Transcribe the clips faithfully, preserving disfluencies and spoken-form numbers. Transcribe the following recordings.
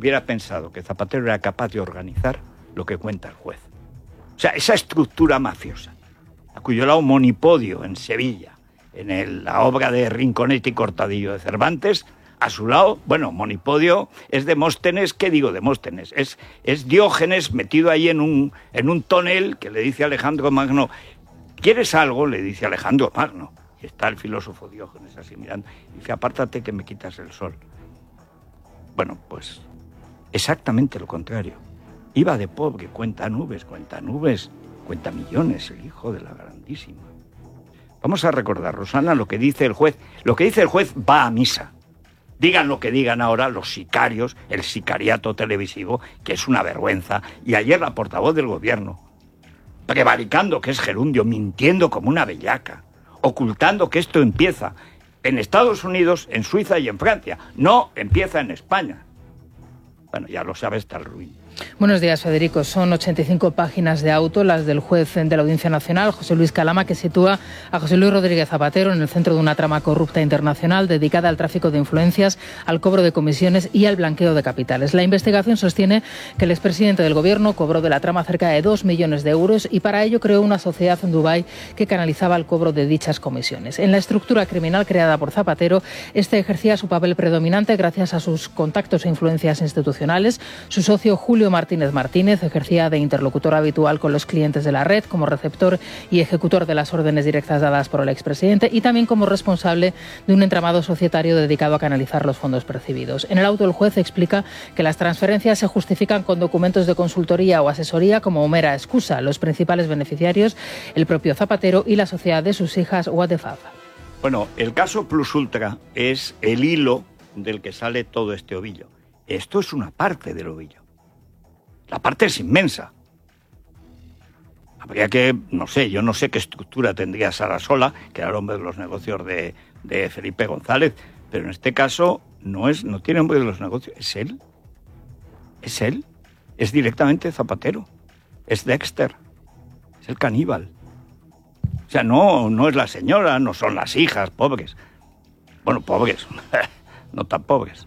hubiera pensado que Zapatero era capaz de organizar lo que cuenta el juez. O sea, esa estructura mafiosa, a cuyo lado Monipodio en Sevilla, en el, la obra de Rinconete y Cortadillo de Cervantes, a su lado, bueno, Monipodio es Demóstenes, ¿qué digo Demóstenes? Es, es Diógenes metido ahí en un, en un tonel que le dice a Alejandro Magno, ¿quieres algo? Le dice Alejandro Magno. Y está el filósofo Diógenes así mirando, y dice, apártate que me quitas el sol. Bueno, pues exactamente lo contrario. Iba de pobre, cuenta nubes, cuenta nubes, cuenta millones, el hijo de la grandísima. Vamos a recordar, Rosana, lo que dice el juez. Lo que dice el juez va a misa. Digan lo que digan ahora los sicarios, el sicariato televisivo, que es una vergüenza. Y ayer la portavoz del gobierno, prevaricando que es gerundio, mintiendo como una bellaca, ocultando que esto empieza en Estados Unidos, en Suiza y en Francia. No empieza en España. Bueno, ya lo sabe, está el ruin. Buenos días, Federico. Son ochenta y cinco páginas de auto, las del juez de la Audiencia Nacional, José Luis Calama, que sitúa a José Luis Rodríguez Zapatero en el centro de una trama corrupta internacional dedicada al tráfico de influencias, al cobro de comisiones y al blanqueo de capitales. La investigación sostiene que el expresidente del Gobierno cobró de la trama cerca de dos millones de euros y para ello creó una sociedad en Dubái que canalizaba el cobro de dichas comisiones. En la estructura criminal creada por Zapatero, este ejercía su papel predominante gracias a sus contactos e influencias institucionales. Su socio Julio Martínez Martínez ejercía de interlocutor habitual con los clientes de la red, como receptor y ejecutor de las órdenes directas dadas por el expresidente y también como responsable de un entramado societario dedicado a canalizar los fondos percibidos. En el auto el juez explica que las transferencias se justifican con documentos de consultoría o asesoría como mera excusa. Los principales beneficiarios, el propio Zapatero y la sociedad de sus hijas What the Fab. Bueno, el caso Plus Ultra es el hilo del que sale todo este ovillo. Esto es una parte del ovillo. La parte es inmensa. Habría que, no sé, yo no sé qué estructura tendría Sarasola, que era el hombre de los negocios de, de Felipe González, pero en este caso no es, no tiene hombre de los negocios, es él. Es él. Es directamente Zapatero. Es Dexter. Es el caníbal. O sea, no, no es la señora, no son las hijas, pobres. Bueno, pobres, no tan pobres.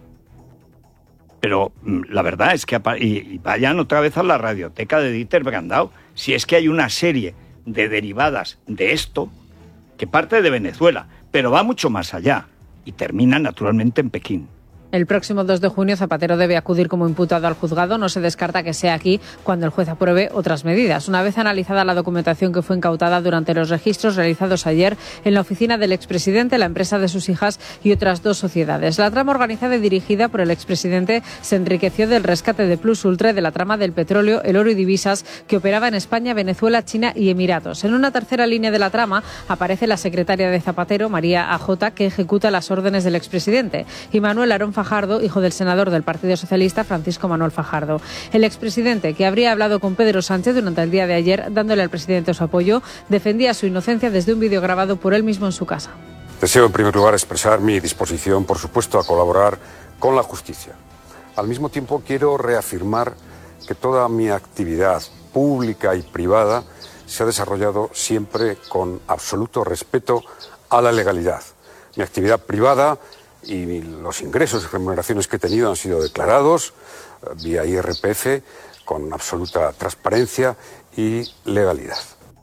Pero la verdad es que y vayan otra vez a la radioteca de Dieter Brandau, si es que hay una serie de derivadas de esto que parte de Venezuela, pero va mucho más allá y termina naturalmente en Pekín. El próximo dos de junio Zapatero debe acudir como imputado al juzgado. No se descarta que sea aquí cuando el juez apruebe otras medidas. Una vez analizada la documentación que fue incautada durante los registros realizados ayer en la oficina del expresidente, la empresa de sus hijas y otras dos sociedades. La trama organizada y dirigida por el expresidente se enriqueció del rescate de Plus Ultra y de la trama del petróleo, el oro y divisas que operaba en España, Venezuela, China y Emiratos. En una tercera línea de la trama aparece la secretaria de Zapatero, María A J, que ejecuta las órdenes del expresidente, y Manuel Arón Fajardo, hijo del senador del Partido Socialista, Francisco Manuel Fajardo. El expresidente, que habría hablado con Pedro Sánchez durante el día de ayer, dándole al presidente su apoyo, defendía su inocencia desde un vídeo grabado por él mismo en su casa. Deseo, en primer lugar, expresar mi disposición, por supuesto, a colaborar con la justicia. Al mismo tiempo, quiero reafirmar que toda mi actividad pública y privada se ha desarrollado siempre con absoluto respeto a la legalidad. Mi actividad privada y los ingresos y remuneraciones que he tenido han sido declarados vía I R P F con absoluta transparencia y legalidad.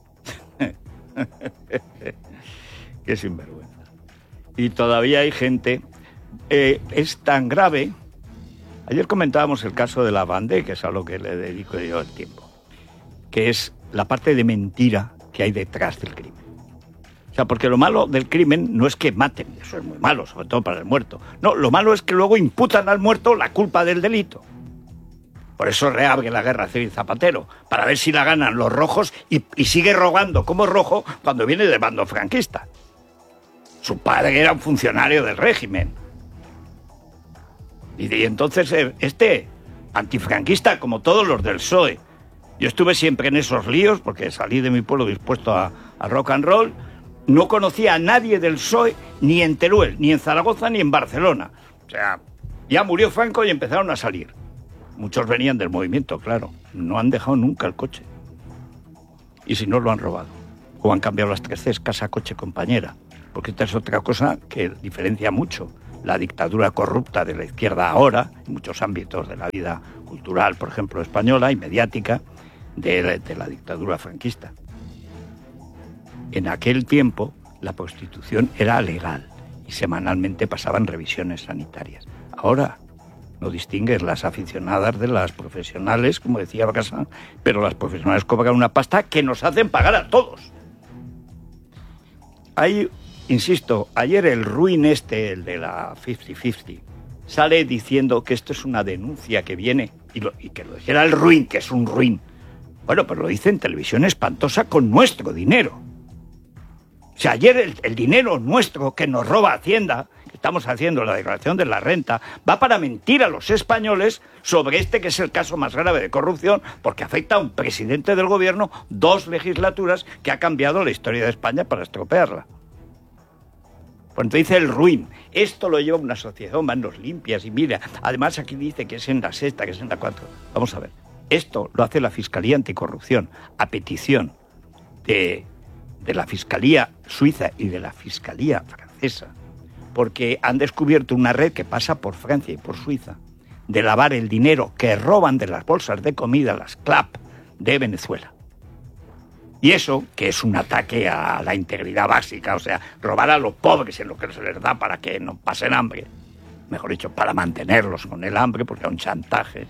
Qué sinvergüenza. Y todavía hay gente... Eh, es tan grave... Ayer comentábamos el caso de la Vendée, que es a lo que le dedico yo el tiempo, que es la parte de mentira que hay detrás del crimen. O sea, porque lo malo del crimen no es que maten, eso es muy malo, sobre todo para el muerto. No, lo malo es que luego imputan al muerto la culpa del delito. Por eso reabre la guerra civil Zapatero, para ver si la ganan los rojos y, y sigue rogando como rojo cuando viene del bando franquista. Su padre era un funcionario del régimen. Y, y entonces este antifranquista, como todos los del P S O E, yo estuve siempre en esos líos porque salí de mi pueblo dispuesto a, a rock and roll. No conocía a nadie del P S O E, ni en Teruel, ni en Zaragoza, ni en Barcelona. O sea, ya murió Franco y empezaron a salir. Muchos venían del movimiento, claro. No han dejado nunca el coche. Y si no, lo han robado. O han cambiado las tres Cs, casa, coche, compañera. Porque esta es otra cosa que diferencia mucho la dictadura corrupta de la izquierda ahora, en muchos ámbitos de la vida cultural, por ejemplo, española y mediática, de, de la dictadura franquista. En aquel tiempo la prostitución era legal y semanalmente pasaban revisiones sanitarias. Ahora no distingues las aficionadas de las profesionales, como decía Bacasán, pero las profesionales cobran una pasta que nos hacen pagar a todos. Hay, insisto, ayer el ruin este, el de la cincuenta cincuenta, sale diciendo que esto es una denuncia que viene, y, lo, y que lo dijera el ruin, que es un ruin. Bueno, pero lo dice en Televisión Espantosa con nuestro dinero. O sea, ayer el, el dinero nuestro que nos roba Hacienda, que estamos haciendo la declaración de la renta, va para mentir a los españoles sobre este que es el caso más grave de corrupción, porque afecta a un presidente del gobierno, dos legislaturas, que ha cambiado la historia de España para estropearla. Pues entonces dice el ruin, esto lo lleva una asociación, manos limpias, y mira, además aquí dice que es en la sexta, que es en la cuatro. Vamos a ver, esto lo hace la Fiscalía Anticorrupción, a petición de, de la Fiscalía Suiza y de la Fiscalía Francesa, porque han descubierto una red que pasa por Francia y por Suiza, de lavar el dinero que roban de las bolsas de comida, las C L A P, de Venezuela. Y eso, que es un ataque a la integridad básica, o sea, robar a los pobres en lo que se les da para que no pasen hambre, mejor dicho, para mantenerlos con el hambre, porque es un chantaje.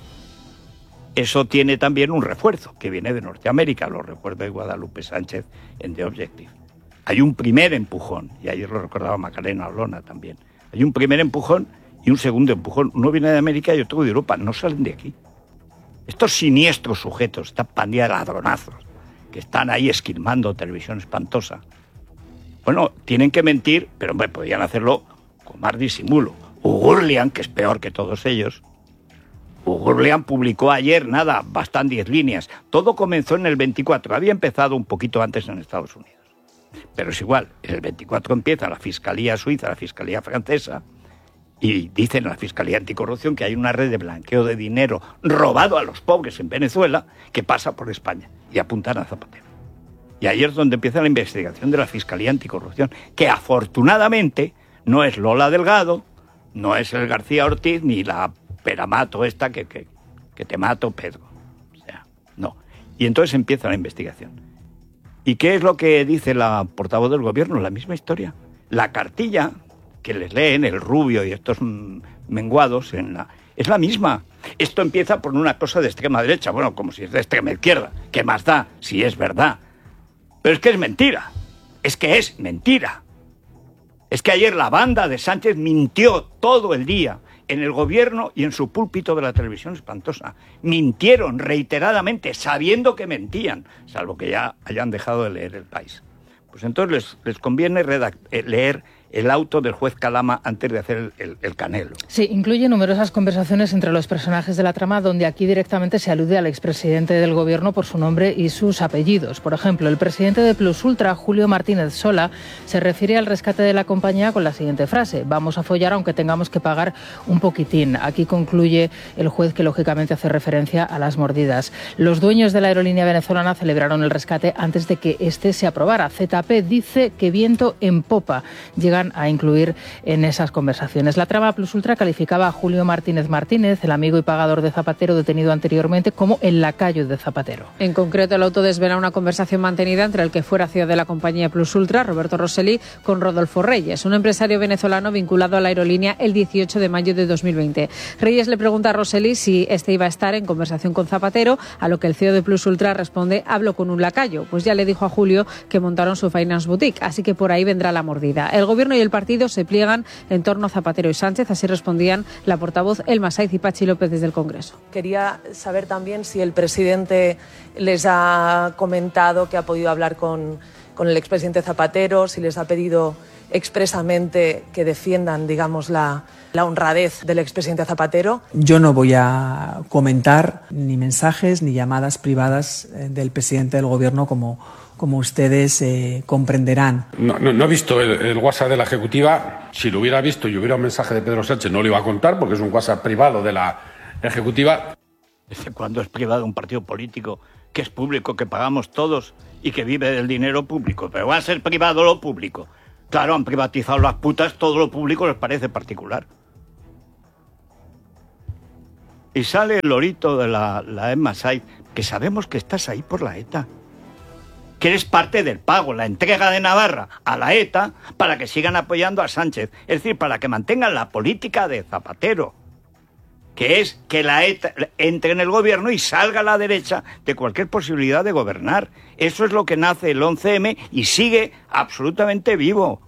Eso tiene también un refuerzo, que viene de Norteamérica, lo recuerda Guadalupe Sánchez en The Objective. Hay un primer empujón, y ayer lo recordaba Macarena Olona también. Hay un primer empujón y un segundo empujón. Uno viene de América y otro de Europa, no salen de aquí. Estos siniestros sujetos, esta pandilla de ladronazos, que están ahí esquilmando Televisión Espantosa, bueno, tienen que mentir, pero hombre, podrían hacerlo con más disimulo. Ugurlian, que es peor que todos ellos, Ugurlian publicó ayer, nada, bastan diez líneas. Todo comenzó en el veinticuatro, había empezado un poquito antes en Estados Unidos. Pero es igual, en el veinticuatro empieza la Fiscalía Suiza, la Fiscalía Francesa, y dicen en la Fiscalía Anticorrupción que hay una red de blanqueo de dinero robado a los pobres en Venezuela que pasa por España, y apuntan a Zapatero. Y ahí es donde empieza la investigación de la Fiscalía Anticorrupción, que afortunadamente no es Lola Delgado, no es el García Ortiz, ni la Peramato esta que, que, que te mato, Pedro. O sea, no. Y entonces empieza la investigación. ¿Y qué es lo que dice la portavoz del gobierno? La misma historia. La cartilla que les leen, el Rubio y estos menguados, en la, es la misma. Esto empieza por una cosa de extrema derecha, bueno, como si es de extrema izquierda. ¿Qué más da si es verdad? Pero es que es mentira. Es que es mentira. Es que ayer la banda de Sánchez mintió todo el día en el gobierno y en su púlpito de la Televisión Espantosa. Mintieron reiteradamente, sabiendo que mentían, salvo que ya hayan dejado de leer El País. Pues entonces les, les conviene redact- eh, leer el auto del juez Calama antes de hacer el, el, el canelo. Sí, incluye numerosas conversaciones entre los personajes de la trama, donde aquí directamente se alude al expresidente del gobierno por su nombre y sus apellidos. Por ejemplo, el presidente de Plus Ultra, Julio Martínez Sola, se refiere al rescate de la compañía con la siguiente frase: vamos a follar aunque tengamos que pagar un poquitín. Aquí concluye el juez, que lógicamente hace referencia a las mordidas. Los dueños de la aerolínea venezolana celebraron el rescate antes de que este se aprobara. Z P dice que viento en popa llegan a incluir en esas conversaciones. La trama Plus Ultra calificaba a Julio Martínez Martínez, el amigo y pagador de Zapatero detenido anteriormente, como el lacayo de Zapatero. En concreto, el auto desvela una conversación mantenida entre el que fuera C E O de la compañía Plus Ultra, Roberto Rosselli, con Rodolfo Reyes, un empresario venezolano vinculado a la aerolínea el dieciocho de mayo de dos mil veinte. Reyes le pregunta a Rosselli si este iba a estar en conversación con Zapatero, a lo que el C E O de Plus Ultra responde: hablo con un lacayo. Pues ya le dijo a Julio que montaron su Finance Boutique, así que por ahí vendrá la mordida. El gobierno y el partido se pliegan en torno a Zapatero y Sánchez, así respondían la portavoz Elma Saiz y Pachi López desde el Congreso. Quería saber también si el presidente les ha comentado que ha podido hablar con, con el expresidente Zapatero, si les ha pedido expresamente que defiendan, digamos, la, la honradez del expresidente Zapatero. Yo no voy a comentar ni mensajes ni llamadas privadas del presidente del gobierno, como como ustedes eh, comprenderán. No, no, no he visto el, el WhatsApp de la Ejecutiva. Si lo hubiera visto y hubiera un mensaje de Pedro Sánchez, no lo iba a contar, porque es un WhatsApp privado de la Ejecutiva. ¿Desde cuándo es privado un partido político que es público, que pagamos todos y que vive del dinero público? Pero va a ser privado lo público. Claro, han privatizado las putas, todo lo público les parece particular. Y sale el lorito de la, la Emma Said, que sabemos que estás ahí por la ETA. Que eres parte del pago, la entrega de Navarra a la ETA para que sigan apoyando a Sánchez. Es decir, para que mantengan la política de Zapatero, que es que la ETA entre en el gobierno y salga a la derecha de cualquier posibilidad de gobernar. Eso es lo que nace el once eme y sigue absolutamente vivo.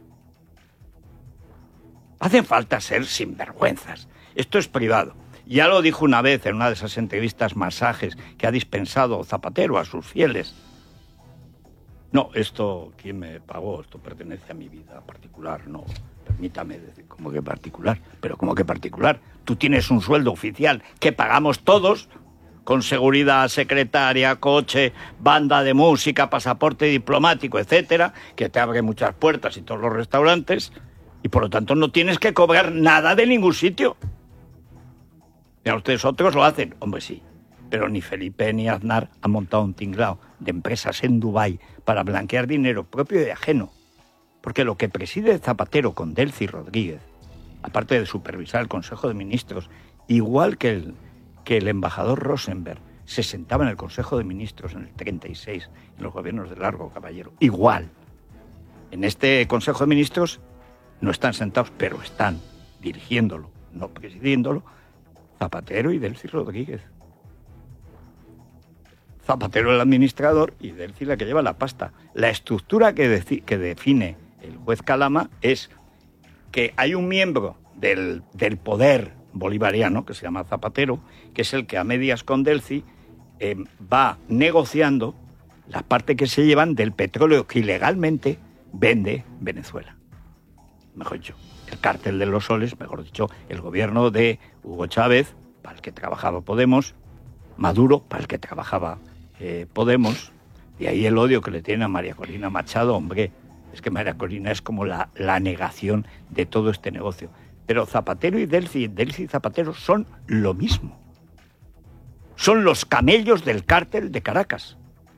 Hacen falta ser sinvergüenzas. Esto es privado. Ya lo dijo una vez en una de esas entrevistas masajes que ha dispensado Zapatero a sus fieles. No, esto, ¿quién me pagó? Esto pertenece a mi vida particular, no, permítame decir, ¿cómo que particular? Pero ¿cómo que particular? Tú tienes un sueldo oficial que pagamos todos, con seguridad, secretaria, coche, banda de música, pasaporte diplomático, etcétera, que te abre muchas puertas y todos los restaurantes, y por lo tanto no tienes que cobrar nada de ningún sitio. Y a ustedes otros lo hacen, hombre, sí. Pero ni Felipe ni Aznar han montado un tinglao de empresas en Dubái para blanquear dinero propio y ajeno. Porque lo que preside Zapatero con Delcy Rodríguez, aparte de supervisar el Consejo de Ministros, igual que el, que el embajador Rosenberg se sentaba en el Consejo de Ministros en el treinta y seis, en los gobiernos de Largo Caballero, igual. En este Consejo de Ministros no están sentados, pero están dirigiéndolo, no presidiéndolo, Zapatero y Delcy Rodríguez. Zapatero el administrador y Delcy la que lleva la pasta. La estructura que, deci- que define el juez Calama es que hay un miembro del, del poder bolivariano, que se llama Zapatero, que es el que a medias con Delcy eh, va negociando la parte que se llevan del petróleo que ilegalmente vende Venezuela. Mejor dicho, el cártel de los soles, mejor dicho, el gobierno de Hugo Chávez, para el que trabajaba Podemos, Maduro, para el que trabajaba eh, Podemos, y ahí el odio que le tiene a María Corina Machado. Hombre, es que María Corina es como la, la negación de todo este negocio. Pero Zapatero y Delcy, Delcy y Zapatero son lo mismo. Son los camellos del cártel de Caracas.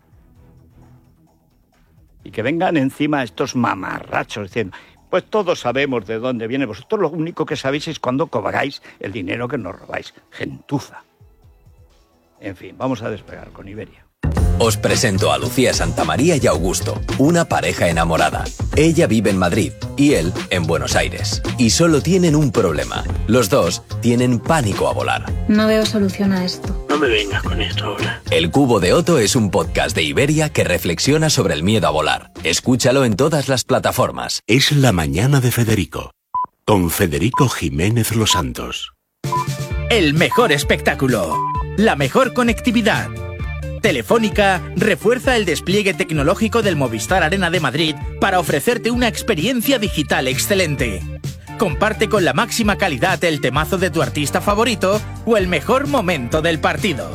Y que vengan encima estos mamarrachos diciendo, pues todos sabemos de dónde viene. Vosotros lo único que sabéis es cuándo cobráis el dinero que nos robáis. Gentuza. En fin, vamos a despegar con Iberia. Os presento a Lucía Santamaría y Augusto, una pareja enamorada. Ella vive en Madrid y él en Buenos Aires. Y solo tienen un problema. Los dos tienen pánico a volar. No veo solución a esto. No me vengas con esto ahora. El Cubo de Otto es un podcast de Iberia que reflexiona sobre el miedo a volar. Escúchalo en todas las plataformas. Es la mañana de Federico, con Federico Jiménez Los Santos. El mejor espectáculo, la mejor conectividad. Telefónica refuerza el despliegue tecnológico del Movistar Arena de Madrid para ofrecerte una experiencia digital excelente. Comparte con la máxima calidad el temazo de tu artista favorito o el mejor momento del partido.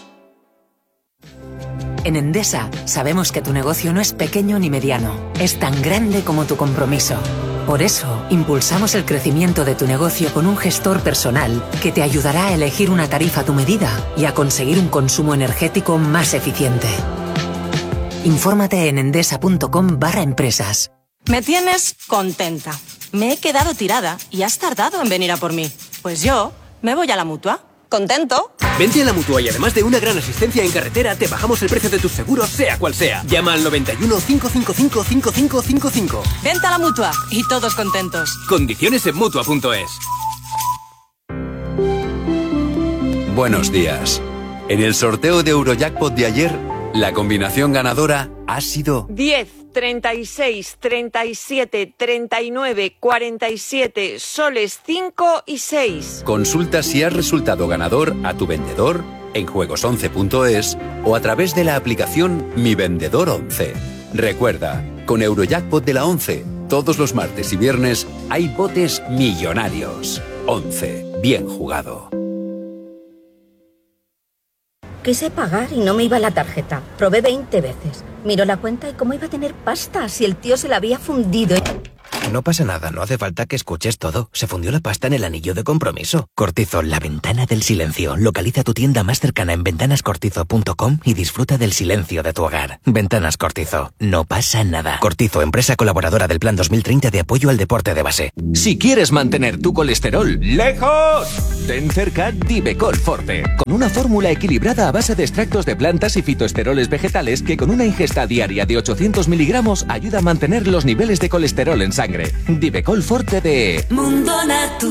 En Endesa sabemos que tu negocio no es pequeño ni mediano, es tan grande como tu compromiso. Por eso, impulsamos el crecimiento de tu negocio con un gestor personal que te ayudará a elegir una tarifa a tu medida y a conseguir un consumo energético más eficiente. Infórmate en endesa.com barra empresas. Me tienes contenta. Me he quedado tirada y has tardado en venir a por mí. Pues yo me voy a la Mutua. ¿Contento? Vente a la Mutua y además de una gran asistencia en carretera, te bajamos el precio de tus seguros, sea cual sea. Llama al noventa y uno, cinco cinco cinco, cinco cinco cinco cinco. Vente a la Mutua y todos contentos. Condiciones en Mutua punto es. Buenos días. En el sorteo de Eurojackpot de ayer, la combinación ganadora ha sido diez, treinta y seis, treinta y siete, treinta y nueve, cuarenta y siete, soles cinco y seis. Consulta si has resultado ganador a tu vendedor en juegos once punto es o a través de la aplicación Mi Vendedor once. Recuerda, con Eurojackpot de la once, todos los martes y viernes hay botes millonarios. once. Bien jugado. Quise pagar y no me iba la tarjeta. Probé veinte veces. Miró la cuenta y cómo iba a tener pasta si el tío se la había fundido. No pasa nada, no hace falta que escuches todo. Se fundió la pasta en el anillo de compromiso. Cortizo, la ventana del silencio. Localiza tu tienda más cercana en ventanas cortizo punto com y disfruta del silencio de tu hogar. Ventanas Cortizo, no pasa nada. Cortizo, empresa colaboradora del Plan dos mil treinta de apoyo al deporte de base. Si quieres mantener tu colesterol lejos, ten cerca Divecol Forte, con una fórmula equilibrada a base de extractos de plantas y fitoesteroles vegetales que con una ingesta diaria de ochocientos miligramos ayuda a mantener los niveles de colesterol en sangre. Divecol Forte de Mundo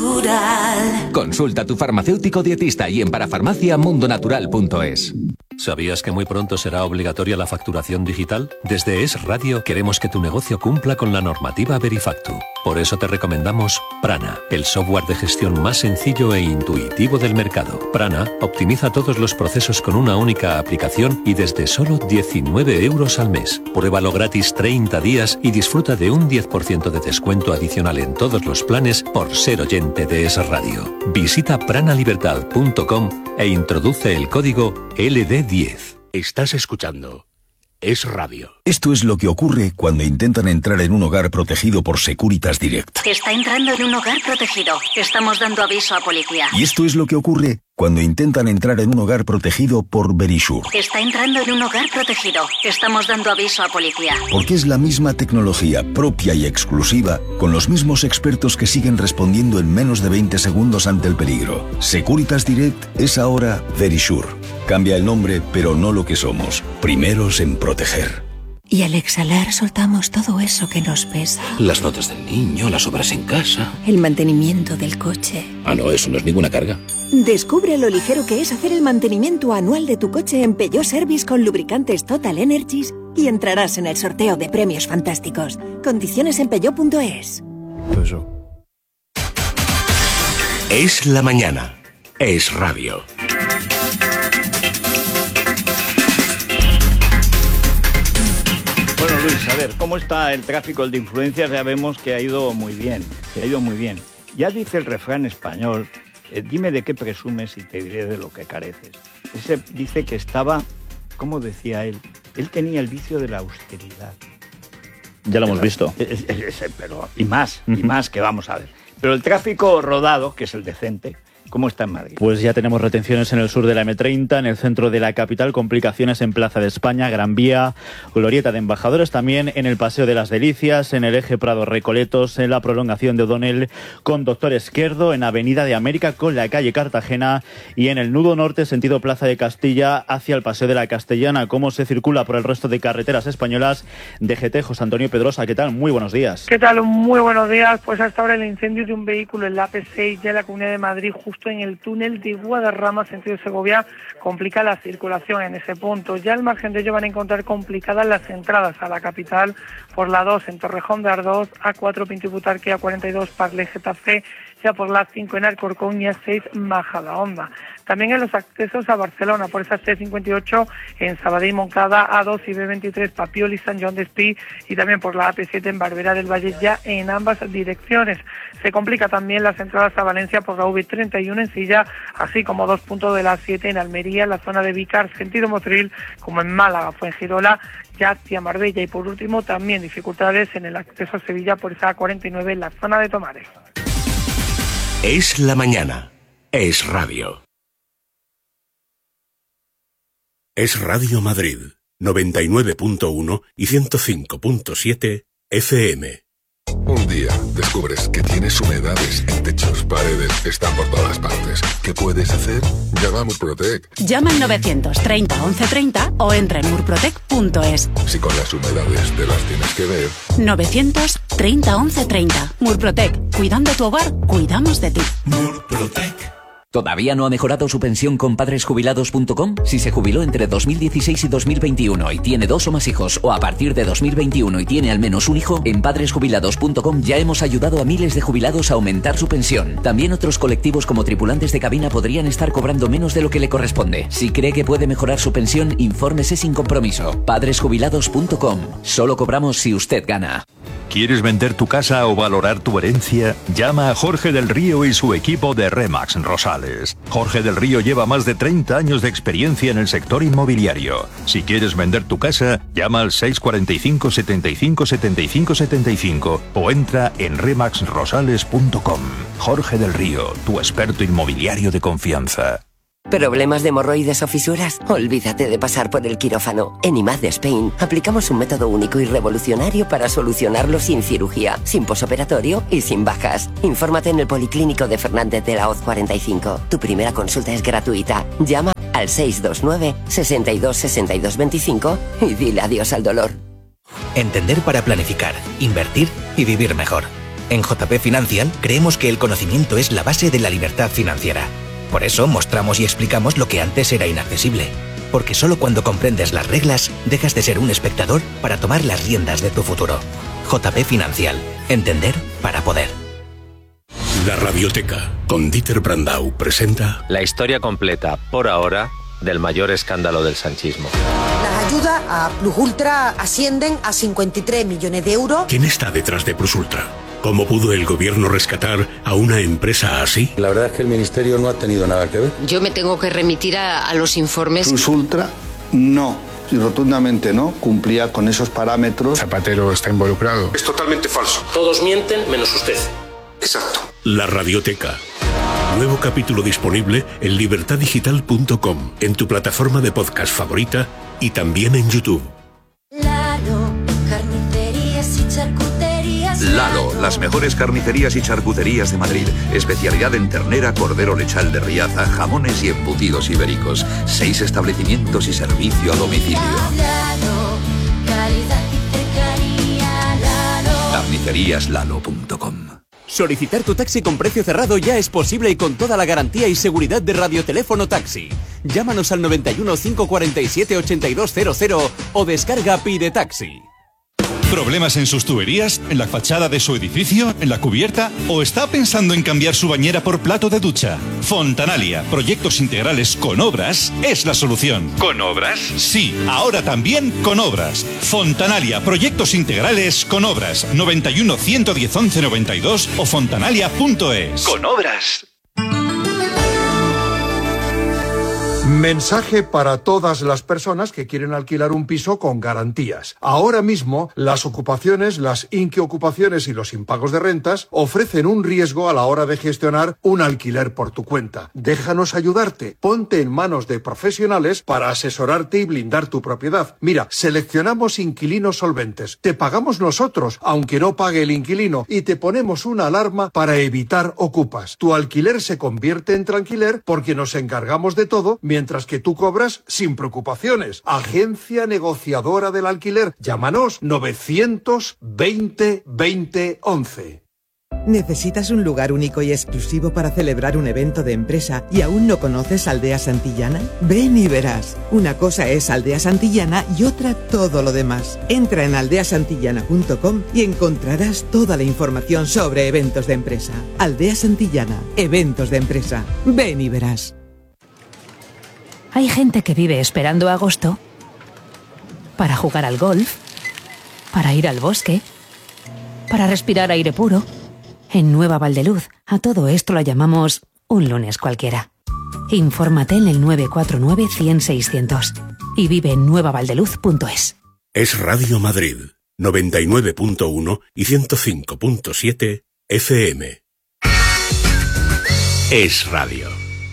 Natural. Consulta a tu farmacéutico dietista y en parafarmacia mundo natural punto es. ¿Sabías que muy pronto será obligatoria la facturación digital? Desde Es Radio queremos que tu negocio cumpla con la normativa Verifactu. Por eso te recomendamos Prana, el software de gestión más sencillo e intuitivo del mercado. Prana optimiza todos los procesos con una única aplicación y desde solo diecinueve euros al mes. Pruébalo gratis treinta días y disfruta de un diez por ciento de descuento adicional en todos los planes por ser oyente de Es Radio. Visita pranalibertad punto com e introduce el código L D diez. Estás escuchando Es Radio. Esto es lo que ocurre cuando intentan entrar en un hogar protegido por Securitas Direct. Está entrando en un hogar protegido. Estamos dando aviso a policía. Y esto es lo que ocurre cuando intentan entrar en un hogar protegido por Verisure. Está entrando en un hogar protegido. Estamos dando aviso a policía. Porque es la misma tecnología propia y exclusiva, con los mismos expertos que siguen respondiendo en menos de veinte segundos ante el peligro. Securitas Direct es ahora Verisure. Cambia el nombre, pero no lo que somos. Primeros en proteger. Y al exhalar soltamos todo eso que nos pesa. Las notas del niño, las obras en casa. El mantenimiento del coche. Ah, no, eso no es ninguna carga. Descubre lo ligero que es hacer el mantenimiento anual de tu coche en Peugeot Service con lubricantes Total Energies y entrarás en el sorteo de premios fantásticos. Condiciones en peugeot punto es. Eso. Es la mañana. Es Radio. Bueno, Luis, a ver, ¿cómo está el tráfico el de influencias? Ya vemos que ha ido muy bien, que ha ido muy bien. Ya dice el refrán español, eh, dime de qué presumes y te diré de lo que careces. Ese dice que estaba, ¿cómo decía él? Él tenía el vicio de la austeridad. Ya lo hemos visto. Es, es, es, pero, y más, y más que vamos a ver. Pero el tráfico rodado, que es el decente, ¿cómo está en Madrid? Pues ya tenemos retenciones en el sur de la eme treinta, en el centro de la capital, complicaciones en Plaza de España, Gran Vía, Glorieta de Embajadores, también en el Paseo de las Delicias, en el eje Prado-Recoletos, en la prolongación de O'Donnell con Doctor Esquerdo, en Avenida de América con la calle Cartagena y en el nudo norte, sentido Plaza de Castilla, hacia el Paseo de la Castellana. ¿Cómo se circula por el resto de carreteras españolas? D G T, José Antonio Pedrosa, ¿qué tal? Muy buenos días. ¿Qué tal? Muy buenos días. Pues hasta ahora el incendio de un vehículo en la A P seis ya en la Comunidad de Madrid, justo en el túnel de Guadarrama, sentido Segovia, complica la circulación en ese punto. Ya al margen de ello van a encontrar complicadas las entradas a la capital por la dos en Torrejón de Ardoz, A cuatro Pinto y Butarque, A cuarenta y dos Parle Getafe, ya por la cinco en Alcorcón y A seis Majadahonda. También en los accesos a Barcelona, por esa C cincuenta y ocho en Sabadell y Moncada, A dos y B veintitrés Papiol y San Joan d'Espí, y también por la A P siete en Barberá del Valle, ya en ambas direcciones. Se complica también las entradas a Valencia por la V treinta y uno en Silla, así como dos puntos de la siete en Almería, en la zona de Vícar, sentido Motril, como en Málaga, Fuengirola, ya hacia Marbella. Y por último, también dificultades en el acceso a Sevilla por esa A cuarenta y nueve en la zona de Tomares. Es la mañana. Es Radio. Es Radio Madrid, noventa y nueve punto uno y ciento cinco punto siete F M. Un día descubres que tienes humedades en techos, paredes, están por todas partes. ¿Qué puedes hacer? Llama a Murprotec. Llama al novecientos treinta once treinta o entra en murprotec punto es. Si con las humedades te las tienes que ver. novecientos treinta once treinta. Murprotec. Cuidando tu hogar, cuidamos de ti. Murprotec. ¿Todavía no ha mejorado su pensión con padres jubilados punto com? Si se jubiló entre dos mil dieciséis y dos mil veintiuno y tiene dos o más hijos, o a partir de dos mil veintiuno y tiene al menos un hijo, en padres jubilados punto com ya hemos ayudado a miles de jubilados a aumentar su pensión. También otros colectivos como tripulantes de cabina podrían estar cobrando menos de lo que le corresponde. Si cree que puede mejorar su pensión, infórmese sin compromiso. padres jubilados punto com. Solo cobramos si usted gana. ¿Quieres vender tu casa o valorar tu herencia? Llama a Jorge del Río y su equipo de Remax Rosales. Jorge del Río lleva más de treinta años de experiencia en el sector inmobiliario. Si quieres vender tu casa, llama al seis cuatro cinco, setenta y cinco, setenta y cinco, setenta y cinco o entra en remax rosales punto com. Jorge del Río, tu experto inmobiliario de confianza. ¿Problemas de hemorroides o fisuras? Olvídate de pasar por el quirófano. En I M A D Spain aplicamos un método único y revolucionario para solucionarlo sin cirugía, sin posoperatorio y sin bajas. Infórmate en el Policlínico de Fernández de la Hoz cuarenta y cinco. Tu primera consulta es gratuita. Llama al seis dos nueve, sesenta y dos, sesenta y dos veinticinco y dile adiós al dolor. Entender para planificar, invertir y vivir mejor. En J P Financial creemos que el conocimiento es la base de la libertad financiera. Por eso mostramos y explicamos lo que antes era inaccesible. Porque solo cuando comprendes las reglas, dejas de ser un espectador para tomar las riendas de tu futuro. J P Financial. Entender para poder. La Radioteca, con Dieter Brandau, presenta... La historia completa, por ahora, del mayor escándalo del sanchismo. Las ayudas a Plus Ultra ascienden a cincuenta y tres millones de euros. ¿Quién está detrás de Plus Ultra? ¿Cómo pudo el gobierno rescatar a una empresa así? La verdad es que el ministerio no ha tenido nada que ver. Yo me tengo que remitir a, a los informes. Plus Ultra no, y rotundamente no, cumplía con esos parámetros. Zapatero está involucrado. Es totalmente falso. Todos mienten menos usted. Exacto. La Radioteca. Nuevo capítulo disponible en libertad digital punto com, en tu plataforma de podcast favorita y también en YouTube. Lalo, carnicerías y charcuterías. Lalo, las mejores carnicerías y charcuterías de Madrid. Especialidad en ternera, cordero lechal de Riaza, jamones y embutidos ibéricos. Seis establecimientos y servicio a domicilio. Lalo, calidad y cercanía. Lalo. carnicerías lalo punto com. Solicitar tu taxi con precio cerrado ya es posible y con toda la garantía y seguridad de Radioteléfono Taxi. Llámanos al noventa y uno, cinco cuarenta y siete, ochenta y dos cero cero o descarga Pide Taxi. ¿Problemas en sus tuberías? ¿En la fachada de su edificio? ¿En la cubierta? ¿O está pensando en cambiar su bañera por plato de ducha? Fontanalia, proyectos integrales con obras, es la solución. ¿Con obras? Sí, ahora también con obras. Fontanalia, proyectos integrales con obras. noventa y uno, ciento diez, once noventa y dos o fontanalia punto es. Con obras. Mensaje para todas las personas que quieren alquilar un piso con garantías. Ahora mismo, las ocupaciones, las inquiocupaciones y los impagos de rentas ofrecen un riesgo a la hora de gestionar un alquiler por tu cuenta. Déjanos ayudarte. Ponte en manos de profesionales para asesorarte y blindar tu propiedad. Mira, seleccionamos inquilinos solventes. Te pagamos nosotros, aunque no pague el inquilino, y te ponemos una alarma para evitar ocupas. Tu alquiler se convierte en tranquiler porque nos encargamos de todo, mientras que tú cobras sin preocupaciones. Agencia negociadora del alquiler. Llámanos novecientos veinte, veinte, once. ¿Necesitas un lugar único y exclusivo para celebrar un evento de empresa y aún no conoces Aldea Santillana? Ven y verás. Una cosa es Aldea Santillana y otra todo lo demás. Entra en aldea santillana punto com y encontrarás toda la información sobre eventos de empresa. Aldea Santillana, eventos de empresa. Ven y verás. Hay gente que vive esperando agosto para jugar al golf, para ir al bosque, para respirar aire puro. En Nueva Valdeluz, a todo esto lo llamamos un lunes cualquiera. Infórmate en el nueve cuatro nueve, cien, seiscientos y vive en nueva valdeluz punto es. Es Radio Madrid, noventa y nueve punto uno y ciento cinco punto siete F M. Es Radio.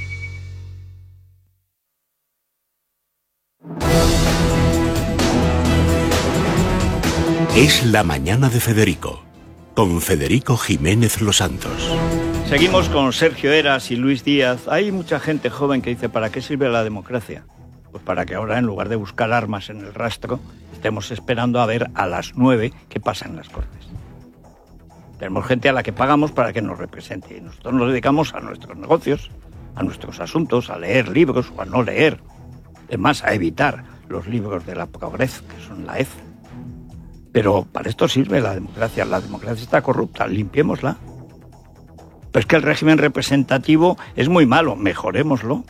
Es la mañana de Federico, con Federico Jiménez Los Santos. Seguimos con Sergio Eras y Luis Díaz. Hay mucha gente joven que dice, ¿para qué sirve la democracia? Pues para que ahora, en lugar de buscar armas en el rastro, estemos esperando a ver a las nueve qué pasa en las Cortes. Tenemos gente a la que pagamos para que nos represente y nosotros nos dedicamos a nuestros negocios, a nuestros asuntos, a leer libros o a no leer. Es más, a evitar los libros de la progres, que son la E F. Pero para esto sirve la democracia. La democracia está corrupta, limpiémosla. Pero es que el régimen representativo es muy malo, mejorémoslo.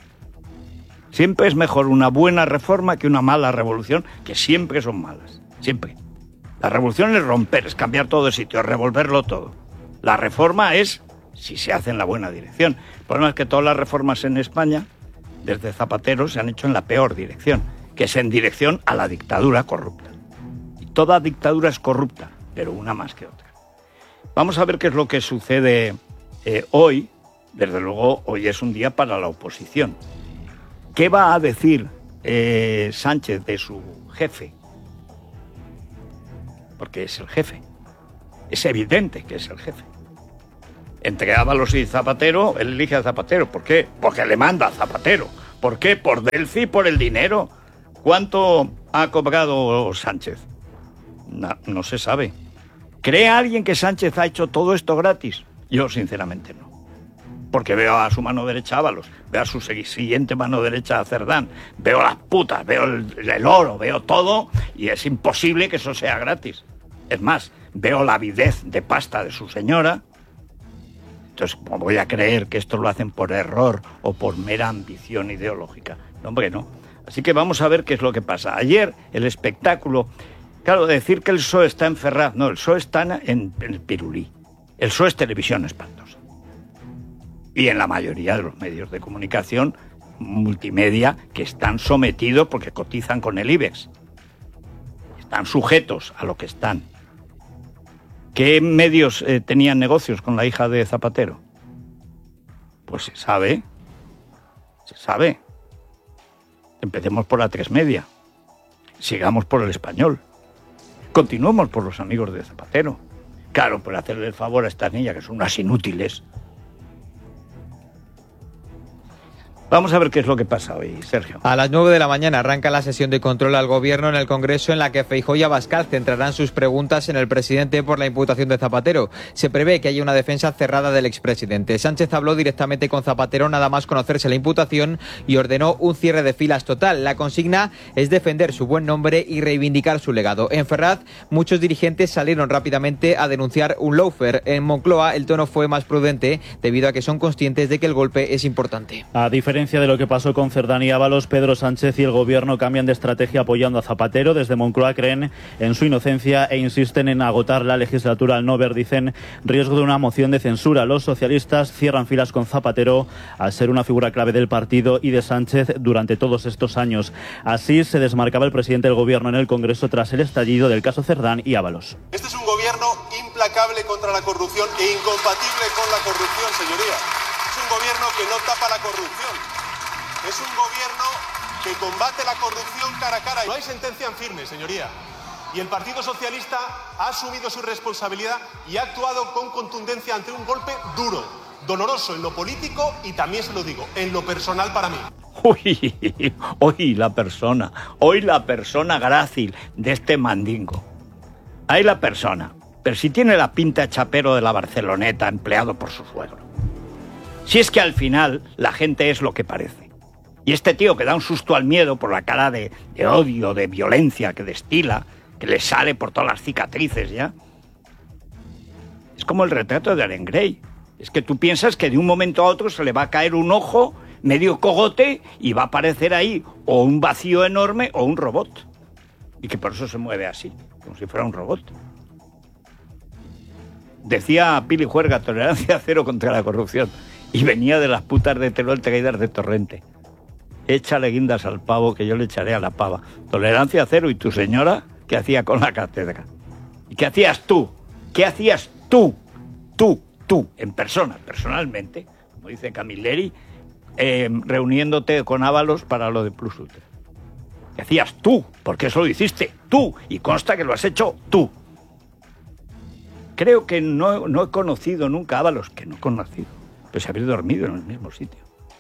Siempre es mejor una buena reforma que una mala revolución, que siempre son malas, siempre. La revolución es romper, es cambiar todo de sitio, es revolverlo todo. La reforma es si se hace en la buena dirección. El problema es que todas las reformas en España, desde Zapatero, se han hecho en la peor dirección, que es en dirección a la dictadura corrupta. Y toda dictadura es corrupta, pero una más que otra. Vamos a ver qué es lo que sucede eh, hoy. Desde luego, hoy es un día para la oposición. ¿Qué va a decir eh, Sánchez de su jefe? Porque es el jefe. Es evidente que es el jefe. Entre Ábalos y Zapatero, él elige a Zapatero. ¿Por qué? Porque le manda a Zapatero. ¿Por qué? Por Delfi, por el dinero. ¿Cuánto ha cobrado Sánchez? No, no se sabe. ¿Cree alguien que Sánchez ha hecho todo esto gratis? Yo, sinceramente, no. Porque veo a su mano derecha Ábalos, veo a su siguiente mano derecha a Cerdán, veo las putas, veo el, el oro, veo todo, y es imposible que eso sea gratis. Es más, veo la avidez de pasta de su señora. Entonces, ¿cómo voy a creer que esto lo hacen por error o por mera ambición ideológica? No, hombre, no. Así que vamos a ver qué es lo que pasa. Ayer, el espectáculo... Claro, decir que el P S O E está en Ferraz, no, el P S O E está en, en el Pirulí. El P S O E es televisión espantosa. Y en la mayoría de los medios de comunicación multimedia que están sometidos porque cotizan con el IBEX. Están sujetos a lo que están. ¿Qué medios eh, tenían negocios con la hija de Zapatero? Pues se sabe. Se sabe. Empecemos por la tres media. Sigamos por el Español. Continuemos por los amigos de Zapatero. Claro, por hacerle el favor a estas niñas, que son unas inútiles. Vamos a ver qué es lo que pasa hoy, Sergio. A las nueve de la mañana arranca la sesión de control al gobierno en el Congreso, en la que Feijóo y Abascal centrarán sus preguntas en el presidente por la imputación de Zapatero. Se prevé que haya una defensa cerrada del expresidente. Sánchez habló directamente con Zapatero nada más conocerse la imputación y ordenó un cierre de filas total. La consigna es defender su buen nombre y reivindicar su legado. En Ferraz, muchos dirigentes salieron rápidamente a denunciar un lawfare. En Moncloa, el tono fue más prudente debido a que son conscientes de que el golpe es importante. A diferencia de lo que pasó con Cerdán y Ábalos, Pedro Sánchez y el gobierno cambian de estrategia apoyando a Zapatero. Desde Moncloa creen en su inocencia e insisten en agotar la legislatura al no ver, dicen, riesgo de una moción de censura. Los socialistas cierran filas con Zapatero al ser una figura clave del partido y de Sánchez durante todos estos años. Así se desmarcaba el presidente del gobierno en el Congreso tras el estallido del caso Cerdán y Ábalos. Este es un gobierno implacable contra la corrupción e incompatible con la corrupción, señoría. Es un gobierno que no tapa la corrupción. Es un gobierno que combate la corrupción cara a cara. No hay sentencia en firme, señoría. Y el Partido Socialista ha asumido su responsabilidad y ha actuado con contundencia ante un golpe duro, doloroso en lo político y también, se lo digo, en lo personal para mí. Uy, hoy la persona, hoy la persona grácil de este mandingo. Ahí la persona. Pero si tiene la pinta de chapero de la Barceloneta empleado por su suegro. Si es que al final la gente es lo que parece. Y este tío que da un susto al miedo por la cara de, de odio, de violencia que destila, que le sale por todas las cicatrices ya. Es como el retrato de Dorian Gray. Es que tú piensas que de un momento a otro se le va a caer un ojo, medio cogote, y va a aparecer ahí o un vacío enorme o un robot. Y que por eso se mueve así, como si fuera un robot. Decía Pili Juerga, tolerancia cero contra la corrupción. Y venía de las putas de Teruel traídas de Torrente. Échale guindas al pavo que yo le echaré a la pava. Tolerancia cero. ¿Y tu señora qué hacía con la cátedra? ¿Y qué hacías tú? ¿Qué hacías tú? Tú, tú, en persona, personalmente, como dice Camilleri, eh, reuniéndote con Ábalos para lo de Plus Ultra. ¿Qué hacías tú? Porque eso lo hiciste tú. Y consta que lo has hecho tú. Creo que no, no he conocido nunca a Ábalos, que no he conocido. Pues habéis dormido en el mismo sitio.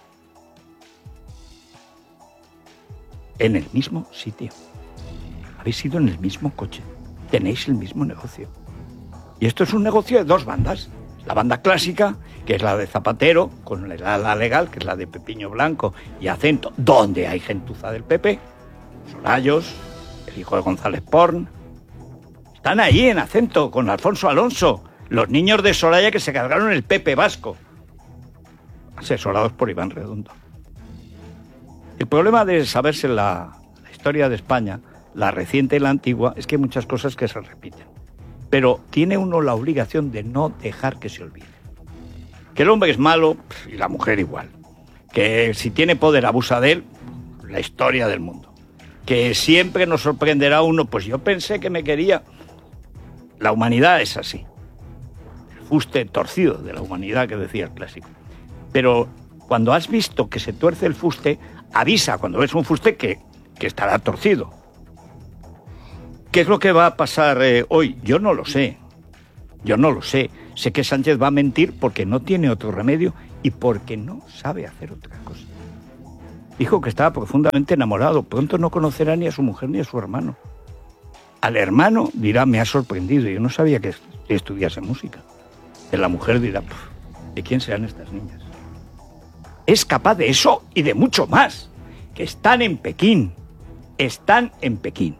En el mismo sitio. Habéis ido en el mismo coche. Tenéis el mismo negocio. Y esto es un negocio de dos bandas. La banda clásica, que es la de Zapatero, con la, la legal, que es la de Pepiño Blanco y Acento, donde hay gentuza del P P. Sorayos, el hijo de González Porn. Están ahí en Acento con Alfonso Alonso. Los niños de Soraya que se cargaron el P P vasco. Asesorados por Iván Redondo. El problema de saberse la, la historia de España la reciente y la antigua, es que hay muchas cosas que se repiten. Pero tiene uno la obligación de no dejar que se olvide. Que el hombre es malo y la mujer igual. Que si tiene poder abusa de él, la historia del mundo. Que siempre nos sorprenderá uno, pues yo pensé que me quería. La humanidad es así. El fuste torcido de la humanidad que decía el clásico. Pero cuando has visto que se tuerce el fuste, avisa cuando ves un fuste que, que estará torcido. ¿Qué es lo que va a pasar eh, hoy? Yo no lo sé. Yo no lo sé. Sé que Sánchez va a mentir porque no tiene otro remedio y porque no sabe hacer otra cosa. Dijo que estaba profundamente enamorado. Pronto no conocerá ni a su mujer ni a su hermano. Al hermano dirá, me ha sorprendido. Yo no sabía que estudiase música. De la mujer dirá, ¿de quién serán estas niñas? Es capaz de eso y de mucho más. Que están en Pekín. Están en Pekín.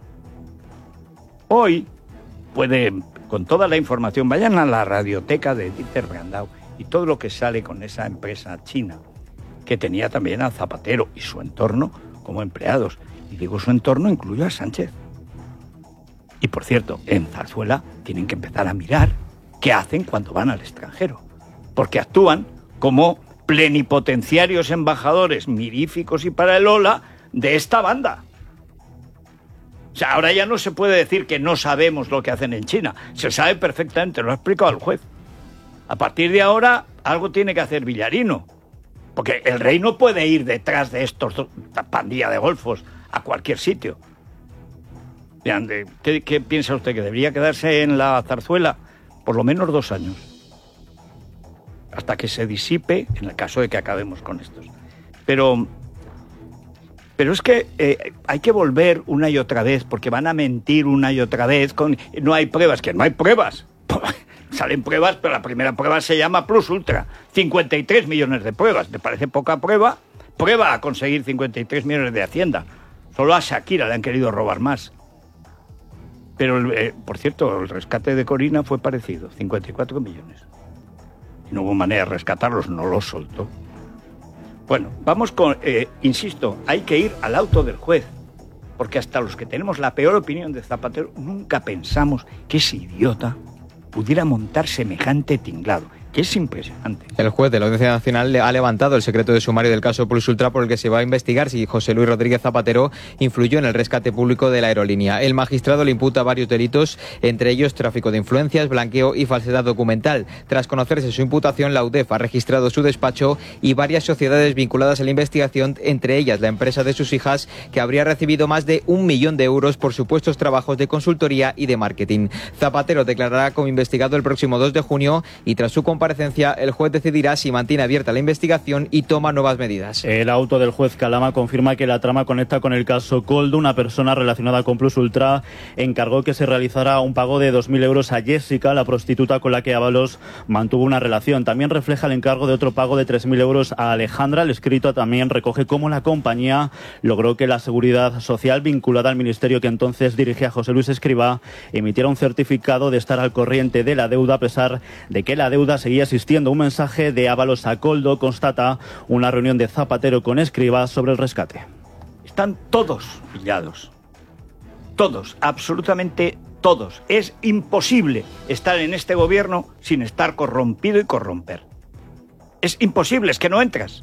Hoy puede, con toda la información, vayan a la radioteca de Dieter Brandau y todo lo que sale con esa empresa china, que tenía también a Zapatero y su entorno como empleados. Y digo su entorno incluye a Sánchez. Y por cierto, en Zarzuela tienen que empezar a mirar qué hacen cuando van al extranjero. Porque actúan como plenipotenciarios embajadores miríficos y para el Ola de esta banda. O sea, ahora ya no se puede decir que no sabemos lo que hacen en China. Se sabe perfectamente, lo ha explicado el juez. A partir de ahora, algo tiene que hacer Villarino. Porque el rey no puede ir detrás de estos dos, esta pandilla de golfos a cualquier sitio. Vean, ¿qué, ¿qué piensa usted? ¿Que debería quedarse en la Zarzuela? Por lo menos dos años. Hasta que se disipe, en el caso de que acabemos con estos. Pero... Pero es que eh, hay que volver una y otra vez, porque van a mentir una y otra vez con... No hay pruebas, que no hay pruebas. Salen pruebas, pero la primera prueba se llama Plus Ultra. cincuenta y tres millones de pruebas. ¿Te parece poca prueba? Prueba a conseguir cincuenta y tres millones de Hacienda. Solo a Shakira le han querido robar más. Pero, eh, por cierto, el rescate de Corina fue parecido, cincuenta y cuatro millones. Y no hubo manera de rescatarlos, no los soltó. Bueno, vamos con, eh, insisto, hay que ir al auto del juez, porque hasta los que tenemos la peor opinión de Zapatero nunca pensamos que ese idiota pudiera montar semejante tinglado, que es impresionante. El juez de la Audiencia Nacional ha levantado el secreto de sumario del caso Plus Ultra por el que se va a investigar si José Luis Rodríguez Zapatero influyó en el rescate público de la aerolínea. El magistrado le imputa varios delitos, entre ellos tráfico de influencias, blanqueo y falsedad documental. Tras conocerse su imputación, la U D E F ha registrado su despacho y varias sociedades vinculadas a la investigación, entre ellas la empresa de sus hijas, que habría recibido más de un millón de euros por supuestos trabajos de consultoría y de marketing. Zapatero declarará como investigado el próximo dos de junio y tras su comparecencia, el juez decidirá si mantiene abierta la investigación y toma nuevas medidas. El auto del juez Calama confirma que la trama conecta con el caso Coldo. Una persona relacionada con Plus Ultra encargó que se realizara un pago de dos mil euros a Jessica, la prostituta con la que Ábalos mantuvo una relación. También refleja el encargo de otro pago de tres mil euros a Alejandra. El escrito también recoge cómo la compañía logró que la Seguridad Social, vinculada al ministerio que entonces dirigía José Luis Escrivá, emitiera un certificado de estar al corriente de la deuda, a pesar de que la deuda seguía existiendo. Un mensaje de Ábalos a Coldo constata una reunión de Zapatero con Escrivá sobre el rescate. Están todos pillados. Todos, absolutamente todos. Es imposible estar en este gobierno sin estar corrompido y corromper. Es imposible, es que no entras.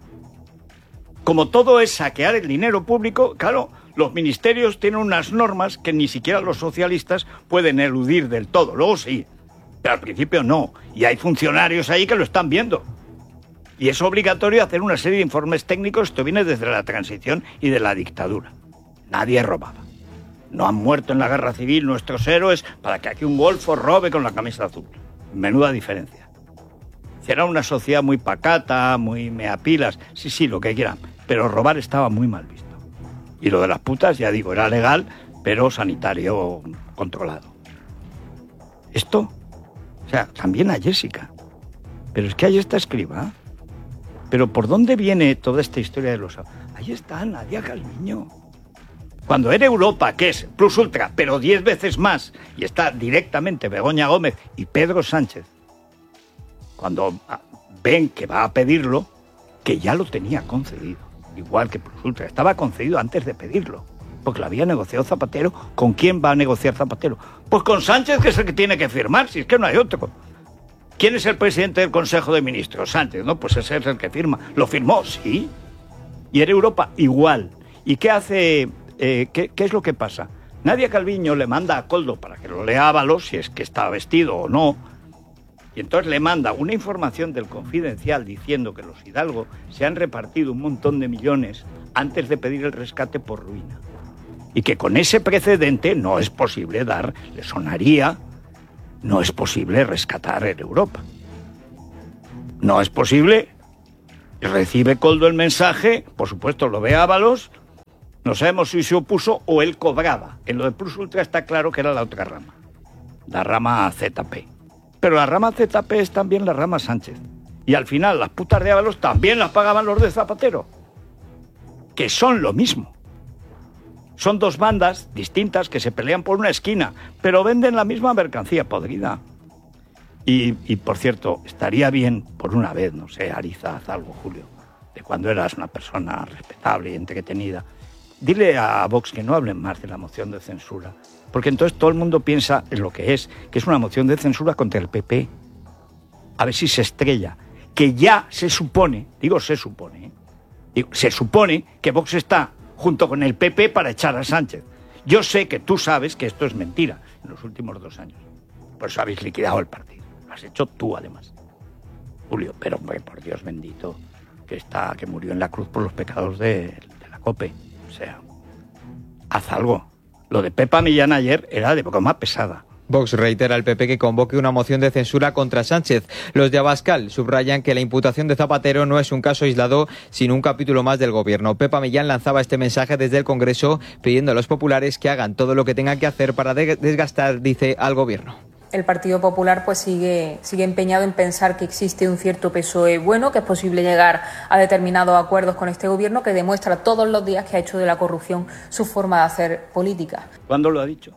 Como todo es saquear el dinero público, claro, los ministerios tienen unas normas que ni siquiera los socialistas pueden eludir del todo. Luego sí, pero al principio no. Y hay funcionarios ahí que lo están viendo. Y es obligatorio hacer una serie de informes técnicos. Esto viene desde la transición y de la dictadura. Nadie robaba. No han muerto en la guerra civil nuestros héroes para que aquí un golfo robe con la camisa azul. Menuda diferencia. Era una sociedad muy pacata, muy meapilas. Sí, sí, lo que quieran. Pero robar estaba muy mal visto. Y lo de las putas, ya digo, era legal, pero sanitario controlado. Esto, o sea, también a Jessica. Pero es que ahí está Escrivá. Pero ¿por dónde viene toda esta historia de los... Ahí está Nadia Calviño. Cuando era Europa, que es Plus Ultra, pero diez veces más, y está directamente Begoña Gómez y Pedro Sánchez, cuando ven que va a pedirlo, que ya lo tenía concedido, igual que Plus Ultra, estaba concedido antes de pedirlo. porque la había negociado Zapatero. ¿Con quién va a negociar Zapatero? Pues con Sánchez, que es el que tiene que firmar, si es que no hay otro. ¿Quién es el presidente del Consejo de Ministros? Sánchez, ¿no? Pues ese es el que firma. ¿Lo firmó? Sí. Y en Europa, igual. ¿Y qué hace? Eh, ¿qué, ¿Qué es lo que pasa? Nadia Calviño le manda a Koldo para que lo lea Ábalos, si es que está vestido o no, y entonces le manda una información del Confidencial diciendo que los Hidalgo se han repartido un montón de millones antes de pedir el rescate por ruina. Y que con ese precedente no es posible dar, le sonaría, no es posible rescatar en Europa. No es posible. Recibe Koldo el mensaje, por supuesto lo ve Ábalos, no sabemos si se opuso o él cobraba. En lo de Plus Ultra está claro que era la otra rama, la rama Z P. Pero la rama Z P es también la rama Sánchez. Y al final las putas de Ábalos también las pagaban los de Zapatero, que son lo mismo. Son dos bandas distintas que se pelean por una esquina, pero venden la misma mercancía podrida. Y, y por cierto, estaría bien, por una vez, no sé, Ariza, haz algo, Julio, de cuando eras una persona respetable y entretenida, dile a Vox que no hablen más de la moción de censura, porque entonces todo el mundo piensa en lo que es, que es una moción de censura contra el P P. A ver si se estrella. Que ya se supone, digo se supone, ¿eh? digo, se supone que Vox está junto con el P P para echar a Sánchez. Yo sé que tú sabes que esto es mentira en los últimos dos años. Por eso habéis liquidado el partido. Lo has hecho tú, además, Julio. Pero, hombre, por Dios bendito, que está, que murió en la cruz por los pecados de, de la COPE. O sea, haz algo. Lo de Pepa Millán ayer era de broma pesada. Vox reitera al P P que convoque una moción de censura contra Sánchez. Los de Abascal subrayan que la imputación de Zapatero no es un caso aislado, sino un capítulo más del gobierno. Pepa Millán lanzaba este mensaje desde el Congreso pidiendo a los populares que hagan todo lo que tengan que hacer para desgastar, dice, al gobierno. El Partido Popular pues sigue, sigue empeñado en pensar que existe un cierto P S O E bueno, que es posible llegar a determinados acuerdos con este gobierno, que demuestra todos los días que ha hecho de la corrupción su forma de hacer política. ¿Cuándo lo ha dicho?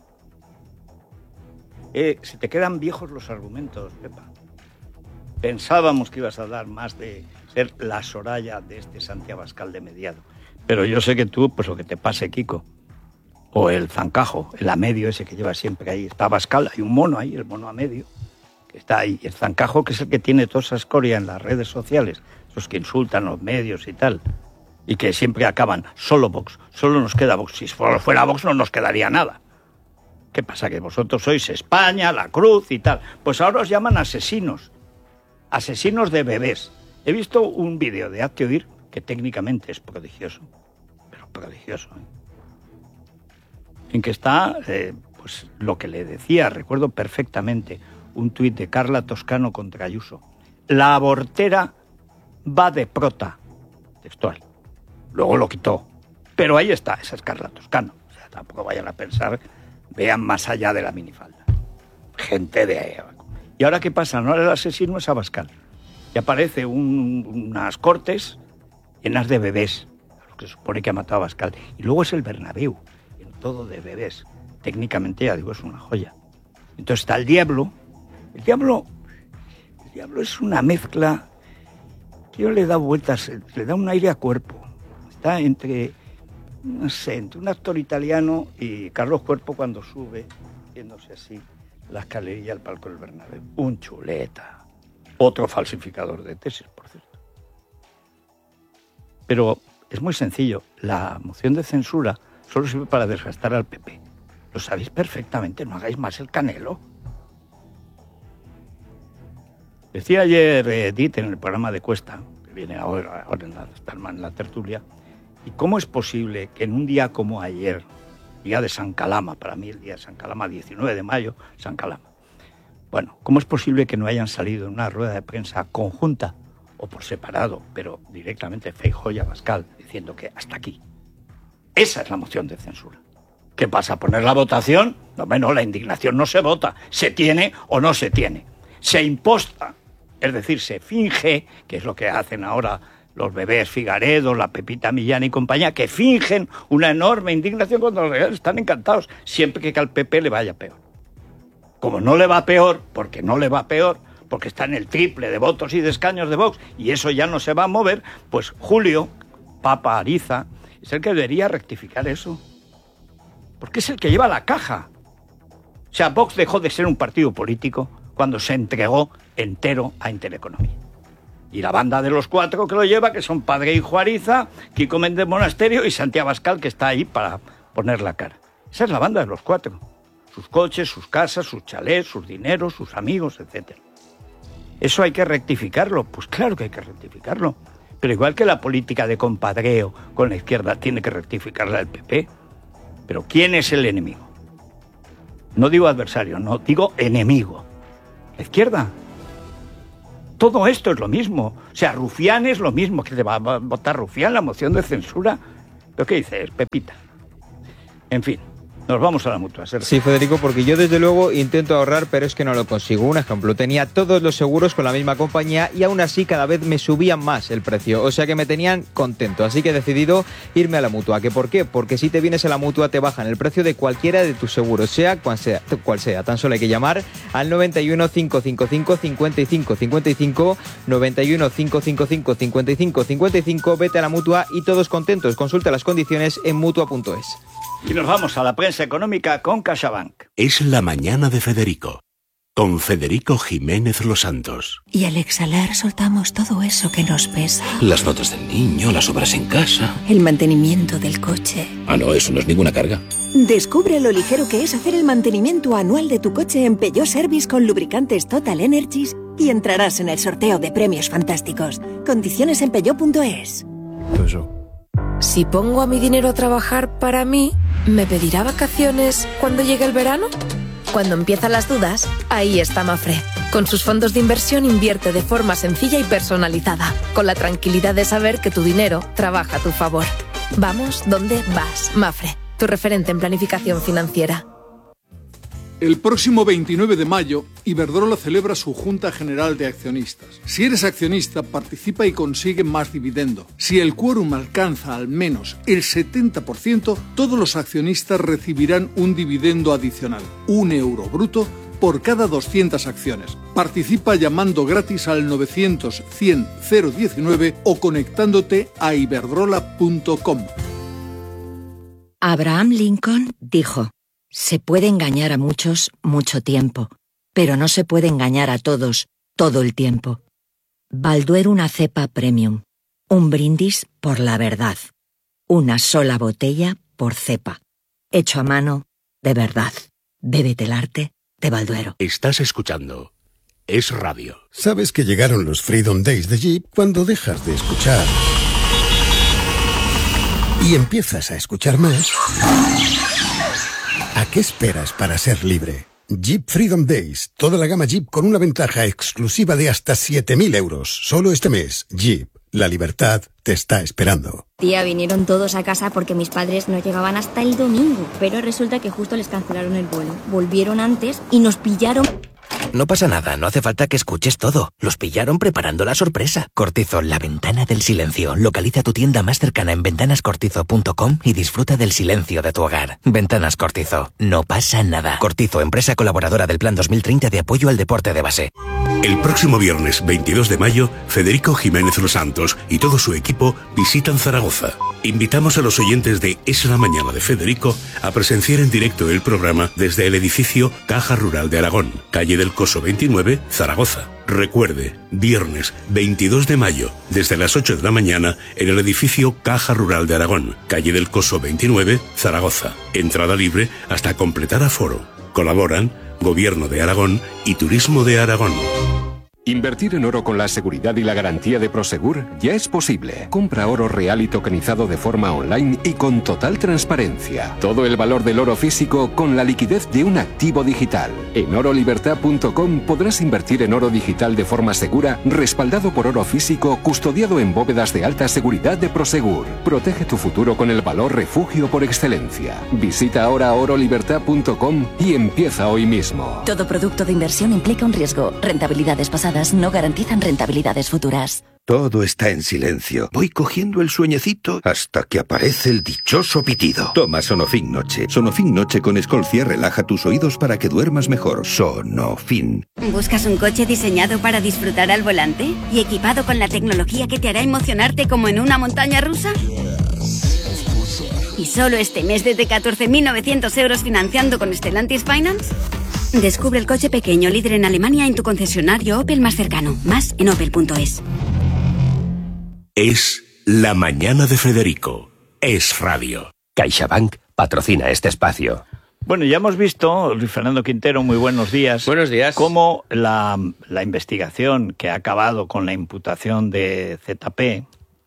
Eh, se te quedan viejos los argumentos, Pepa. Pensábamos que ibas a dar más de ser la Soraya de este Santiago Abascal de mediado. Pero yo sé que tú, pues lo que te pase, Kiko, o el zancajo, el amedio ese que lleva siempre ahí. Está Abascal, hay un mono ahí, el mono amedio, que está ahí. El zancajo, que es el que tiene toda esa escoria en las redes sociales, esos que insultan los medios y tal, y que siempre acaban, solo Vox, solo nos queda Vox. Si fuera Vox no nos quedaría nada. ¿Qué pasa? Que vosotros sois España, la Cruz y tal. Pues ahora os llaman asesinos. Asesinos de bebés. He visto un vídeo de Hazte Oír que técnicamente es prodigioso. Pero prodigioso, ¿eh? En que está, eh, pues lo que le decía, recuerdo perfectamente, un tuit de Carla Toscano contra Ayuso. La abortera va de prota. Textual. Luego lo quitó. Pero ahí está, esa es Carla Toscano. O sea, tampoco vayan a pensar... Vean más allá de la minifalda. Gente de... ¿Y ahora qué pasa? No, el asesino es Abascal. Y aparece un, unas cortes llenas de bebés, a los que se supone que ha matado a Abascal. Y luego es el Bernabéu, en todo de bebés. Técnicamente, ya digo, es una joya. Entonces está el diablo. El diablo... El diablo es una mezcla... que yo le da vueltas, le da un aire a cuerpo. Está entre... no sé, entre un actor italiano y Carlos Cuerpo cuando sube, yéndose así, la escalerilla al palco del Bernabéu. Un chuleta. Otro falsificador de tesis, por cierto. Pero es muy sencillo. La moción de censura solo sirve para desgastar al P P. Lo sabéis perfectamente, no hagáis más el Canelo. Decía ayer Edith en el programa de Cuesta, que viene ahora, ahora en, la, en la tertulia, ¿y cómo es posible que en un día como ayer, día de San Calama, para mí el día de San Calama, diecinueve de mayo, San Calama, bueno, cómo es posible que no hayan salido en una rueda de prensa conjunta o por separado, pero directamente Feijóo y Abascal, diciendo que hasta aquí? Esa es la moción de censura. ¿Qué pasa? ¿Poner la votación? No, bueno, la indignación no se vota, se tiene o no se tiene. Se imposta, es decir, se finge, que es lo que hacen ahora los bebés Figaredo, la Pepita Millán y compañía, que fingen una enorme indignación cuando los reales están encantados, siempre que al P P le vaya peor. Como no le va peor, porque no le va peor, porque está en el triple de votos y de escaños de Vox, y eso ya no se va a mover, pues Julio, Papa Ariza, es el que debería rectificar eso. porque es el que lleva la caja. O sea, Vox dejó de ser un partido político cuando se entregó entero a Intereconomía. Y la banda de los cuatro que lo lleva, que son Padre Hijo Ariza, Kiko Méndez Monasterio y Santiago Abascal, que está ahí para poner la cara. Esa es la banda de los cuatro. Sus coches, sus casas, sus chalés, sus dineros, sus amigos, etcétera. ¿Eso hay que rectificarlo? Pues claro que hay que rectificarlo. Pero igual que la política de compadreo con la izquierda tiene que rectificarla el P P. Pero ¿quién es el enemigo? No digo adversario, no, digo enemigo. La izquierda. Todo esto es lo mismo. O sea, Rufián es lo mismo. ¿Que te va a votar Rufián la moción de censura? ¿Lo que dices, Pepita? En fin. Nos vamos a la Mutua, Sergio. Sí, Federico, porque yo desde luego intento ahorrar, pero es que no lo consigo. Un ejemplo, tenía todos los seguros con la misma compañía y aún así cada vez me subían más el precio. O sea que me tenían contento. Así que he decidido irme a la Mutua. ¿Qué por qué? Porque si te vienes a la Mutua te bajan el precio de cualquiera de tus seguros, sea cual sea. Cual sea. Tan solo hay que llamar al noventa y uno, cinco cinco cinco, cincuenta y cinco cincuenta y cinco, noventa y uno, cinco cinco cinco, cincuenta y cinco cincuenta y cinco, vete a la Mutua y todos contentos. Consulta las condiciones en mutua punto es. Y nos vamos a la prensa económica con CaixaBank. Es la mañana de Federico, con Federico Jiménez Los Santos. Y al exhalar soltamos todo eso que nos pesa. Las notas del niño, las obras en casa. El mantenimiento del coche. Ah, no, eso no es ninguna carga. Descubre lo ligero que es hacer el mantenimiento anual de tu coche en Peugeot Service con lubricantes Total Energies y entrarás en el sorteo de premios fantásticos. Condiciones en peugeot punto es. Eso. Si pongo a mi dinero a trabajar para mí, ¿me pedirá vacaciones cuando llegue el verano? Cuando empiezan las dudas, ahí está Mafre. Con sus fondos de inversión invierte de forma sencilla y personalizada, con la tranquilidad de saber que tu dinero trabaja a tu favor. Vamos donde vas, Mafre, tu referente en planificación financiera. El próximo veintinueve de mayo, Iberdrola celebra su Junta General de Accionistas. Si eres accionista, participa y consigue más dividendo. Si el quórum alcanza al menos el setenta por ciento, todos los accionistas recibirán un dividendo adicional, un euro bruto, por cada doscientas acciones. Participa llamando gratis al novecientos, cien, cero diecinueve o conectándote a iberdrola punto com. Abraham Lincoln dijo: se puede engañar a muchos mucho tiempo, pero no se puede engañar a todos todo el tiempo. Balduero una cepa premium. Un brindis por la verdad. Una sola botella por cepa. Hecho a mano, de verdad. Bébete el arte de Balduero. Estás escuchando Es Radio. Sabes que llegaron los Freedom Days de Jeep cuando dejas de escuchar y empiezas a escuchar más. ¿A qué esperas para ser libre? Jeep Freedom Days. Toda la gama Jeep con una ventaja exclusiva de hasta siete mil euros. Solo este mes. Jeep. La libertad te está esperando. Tía, vinieron todos a casa porque mis padres no llegaban hasta el domingo. Pero resulta que justo les cancelaron el vuelo. Volvieron antes y nos pillaron... No pasa nada, no hace falta que escuches todo. Los pillaron preparando la sorpresa. Cortizo, la ventana del silencio. Localiza tu tienda más cercana en ventanas cortizo punto com y disfruta del silencio de tu hogar. Ventanas Cortizo, no pasa nada. Cortizo, empresa colaboradora del Plan dos mil treinta de apoyo al deporte de base. El próximo viernes veintidós de mayo, Federico Jiménez Los Santos y todo su equipo visitan Zaragoza. Invitamos a los oyentes de Es la Mañana de Federico a presenciar en directo el programa desde el edificio Caja Rural de Aragón, calle del Coso veintinueve, Zaragoza. Recuerde, viernes veintidós de mayo, desde las ocho de la mañana, en el edificio Caja Rural de Aragón, calle del Coso veintinueve, Zaragoza. Entrada libre hasta completar aforo. Colaboran Gobierno de Aragón y Turismo de Aragón. Invertir en oro con la seguridad y la garantía de Prosegur ya es posible. Compra oro real y tokenizado de forma online y con total transparencia. Todo el valor del oro físico con la liquidez de un activo digital. En oro libertad punto com podrás invertir en oro digital de forma segura, respaldado por oro físico, custodiado en bóvedas de alta seguridad de Prosegur. Protege tu futuro con el valor refugio por excelencia. Visita ahora oro libertad punto com y empieza hoy mismo. Todo producto de inversión implica un riesgo. Rentabilidades pasadas no garantizan rentabilidades futuras. Todo está en silencio. Voy cogiendo el sueñecito hasta que aparece el dichoso pitido. Toma Sonofin Noche. Sonofin Noche con Escolcia relaja tus oídos para que duermas mejor. Sonofin. ¿Buscas un coche diseñado para disfrutar al volante? ¿Y equipado con la tecnología que te hará emocionarte como en una montaña rusa? ¿Y solo este mes desde catorce mil novecientos euros financiando con Stellantis Finance? Descubre el coche pequeño líder en Alemania en tu concesionario Opel más cercano. Más en opel punto es. Es La Mañana de Federico. Es radio. CaixaBank patrocina este espacio. Bueno, ya hemos visto, Luis Fernando Quintero, muy buenos días. Buenos días. Cómo la, la investigación que ha acabado con la imputación de Z P,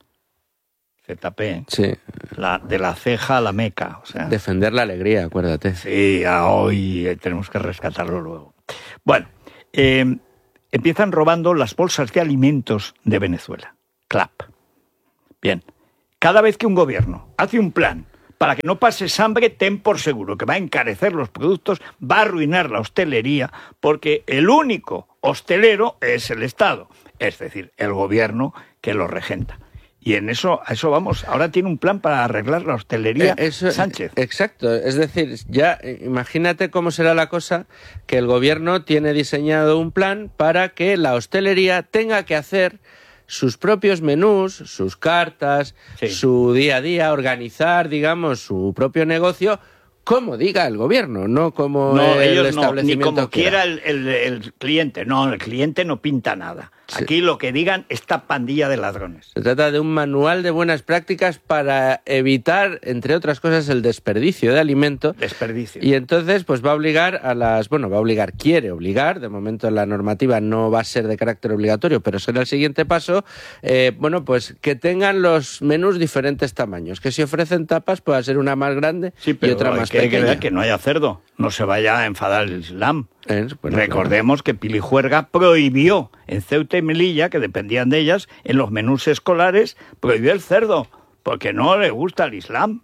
Z P, sí. la, de la ceja a la meca. O sea, defender la alegría, acuérdate. Sí, a hoy eh, tenemos que rescatarlo luego. Bueno, eh, empiezan robando las bolsas de alimentos de Venezuela. Clap. Bien, cada vez que un gobierno hace un plan para que no pases hambre, ten por seguro que va a encarecer los productos, va a arruinar la hostelería, porque el único hostelero es el Estado, es decir, el gobierno que lo regenta. Y en eso, a eso vamos. Ahora tiene un plan para arreglar la hostelería, eh, eso, Sánchez. Exacto. Es decir, ya imagínate cómo será la cosa que el gobierno tiene diseñado un plan para que la hostelería tenga que hacer sus propios menús, sus cartas, sí. su día a día, organizar, digamos, su propio negocio, como diga el gobierno, no como no, el ellos establecimiento no, ni como quiera. quiera el, el, el cliente. No, el cliente no pinta nada. Sí. Aquí lo que digan, esta pandilla de ladrones. Se trata de un manual de buenas prácticas para evitar, entre otras cosas, el desperdicio de alimento. Desperdicio. Y entonces, pues va a obligar a las... Bueno, va a obligar, quiere obligar, de momento la normativa no va a ser de carácter obligatorio, pero será el siguiente paso, eh, bueno, pues que tengan los menús diferentes tamaños, que si ofrecen tapas pueda ser una más grande sí, pero y otra más que, pequeña. Hay que, que no haya cerdo, no se vaya a enfadar el Islam. Eh, bueno, Recordemos claro. que Pili Juerga prohibió en Ceuta y Melilla, que dependían de ellas, en los menús escolares, prohibió el cerdo, porque no le gusta el Islam.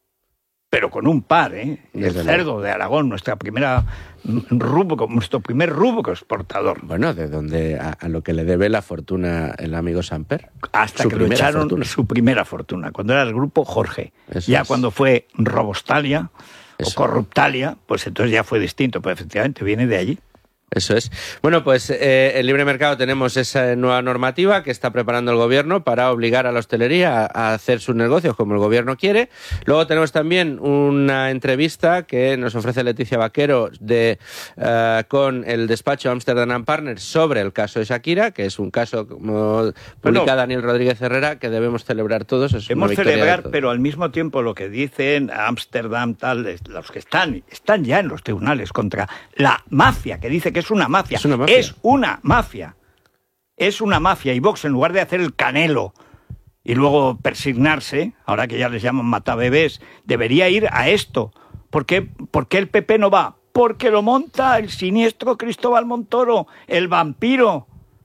Pero con un par, ¿eh? El cerdo de Aragón, nuestra primera rubro, nuestro primer rubro exportador. Bueno, de donde a, a lo que le debe la fortuna el amigo Samper. Hasta su que lo echaron fortuna. su primera fortuna, cuando era el grupo Jorge. Eso ya es. Cuando fue Robostalia Eso. o Corruptalia, pues entonces ya fue distinto, pues efectivamente viene de allí. Eso es. Bueno, pues eh, en libre mercado tenemos esa nueva normativa que está preparando el gobierno para obligar a la hostelería a, a hacer sus negocios como el gobierno quiere. Luego tenemos también una entrevista que nos ofrece Leticia Vaquero de, uh, con el despacho Amsterdam and Partners sobre el caso de Shakira, que es un caso, como publica bueno, Daniel Rodríguez Herrera, que debemos celebrar todos. Es debemos una celebrar, pero al mismo tiempo lo que dicen Amsterdam, tal, los que están, están ya en los tribunales contra la mafia, que dice que es una mafia. Es una mafia. Es una mafia. Es una mafia. Y Vox, en lugar de hacer el Canelo y luego persignarse, ahora que ya les llaman matabebés, debería ir a esto. ¿Por qué, ¿Por qué el P P no va? Porque lo monta el siniestro Cristóbal Montoro, el vampiro.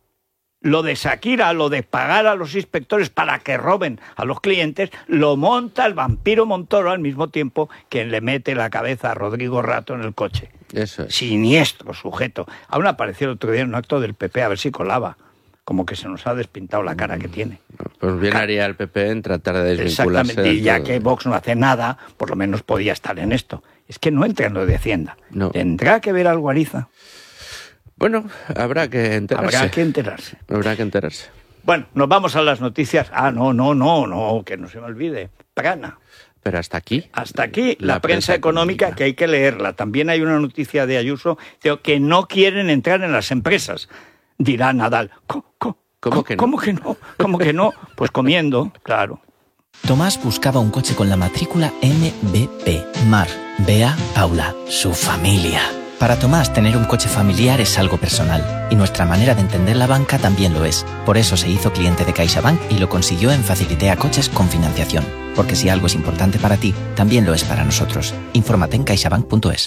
Lo de Shakira, lo de pagar a los inspectores para que roben a los clientes, lo monta el vampiro Montoro al mismo tiempo que le mete la cabeza a Rodrigo Rato en el coche. Eso es. Siniestro sujeto. Aún apareció el otro día en un acto del P P, a ver si colaba. Como que se nos ha despintado la cara que tiene. Pues bien haría el P P en tratar de desvincularse. Exactamente, y ya que Vox no hace nada, por lo menos podía estar en esto. Es que no entra en lo de Hacienda. No. Tendrá que ver algo Ariza. Bueno, habrá que enterarse. Habrá que enterarse. Habrá que enterarse. Bueno, nos vamos a las noticias. Ah, no, no, no, no, que no se me olvide. Prana. Pero hasta aquí. Hasta aquí la, la prensa, prensa económica, económica, que hay que leerla. También hay una noticia de Ayuso que no quieren entrar en las empresas. Dirá Nadal. ¿Cómo, cómo, ¿Cómo que no? ¿Cómo que no? ¿Cómo que no? Pues comiendo, claro. Tomás buscaba un coche con la matrícula M B P. Mar, Bea, Paula, su familia. Para Tomás, tener un coche familiar es algo personal, y nuestra manera de entender la banca también lo es. Por eso se hizo cliente de CaixaBank y lo consiguió en Facilitea Coches con financiación. Porque si algo es importante para ti, también lo es para nosotros. Infórmate en caixabank punto es.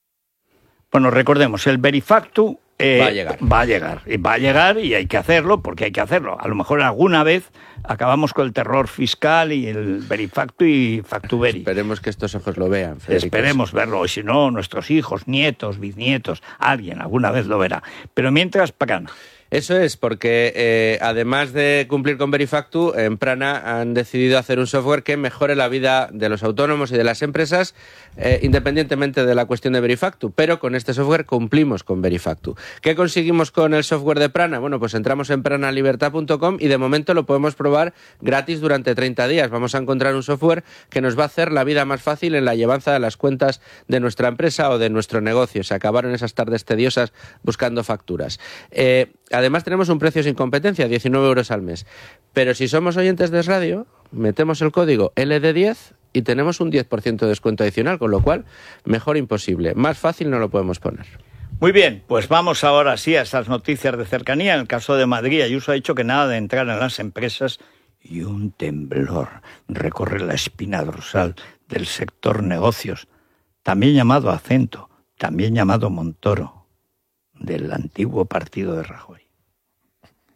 Bueno, recordemos, el Verifactu eh, va a llegar. Va a llegar, y va a llegar y hay que hacerlo porque hay que hacerlo. A lo mejor alguna vez acabamos con el terror fiscal y el Verifactu y Factuveri. Esperemos que estos ojos lo vean, Federico. Esperemos verlo, y si no, nuestros hijos, nietos, bisnietos, alguien alguna vez lo verá. Pero mientras, Prana. Eso es, porque eh, además de cumplir con Verifactu, en Prana han decidido hacer un software que mejore la vida de los autónomos y de las empresas, eh, independientemente de la cuestión de Verifactu. Pero con este software cumplimos con Verifactu. ¿Qué conseguimos con el software de Prana? Bueno, pues entramos en prana libertad punto com y de momento lo podemos probar gratis durante treinta días. Vamos a encontrar un software que nos va a hacer la vida más fácil en la llevanza de las cuentas de nuestra empresa o de nuestro negocio. Se acabaron esas tardes tediosas buscando facturas. Eh, Además tenemos un precio sin competencia, diecinueve euros al mes. Pero si somos oyentes de Es Radio, metemos el código L D diez y tenemos un diez por ciento de descuento adicional, con lo cual, mejor imposible. Más fácil no lo podemos poner. Muy bien, pues vamos ahora sí a esas noticias de cercanía. En el caso de Madrid, Ayuso ha dicho que nada de entrar en las empresas y un temblor recorre la espina dorsal del sector negocios, también llamado Acento, también llamado Montoro, del antiguo partido de Rajoy.